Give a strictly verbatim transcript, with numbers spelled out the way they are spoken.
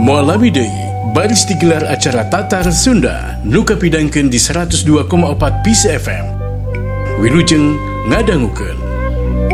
Mualami deui, baris digelar acara Tatar Sunda, nu kapidangkeun di seratus dua koma empat P C F M. Wilujeng ngadangukeun.